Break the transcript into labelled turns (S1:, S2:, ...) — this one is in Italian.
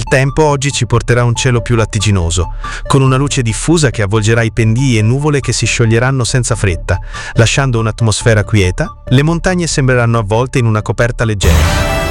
S1: tempo oggi ci porterà un cielo più lattiginoso, con una luce diffusa che avvolgerà i pendii e nuvole che si scioglieranno senza fretta, lasciando un'atmosfera quieta. Le montagne sembreranno avvolte in una coperta leggera.